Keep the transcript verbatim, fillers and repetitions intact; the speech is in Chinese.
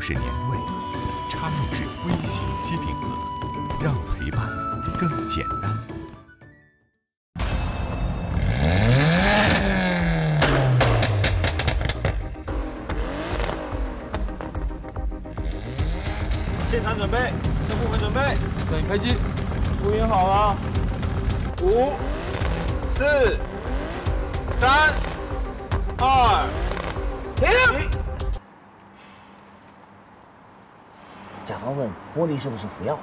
是年味，插入至微型机顶盒，让陪伴更简单。 现场准备，各部门准备， 等开机。 录音好了，五、四、三、二、停。 甲方问玻璃是不是服药？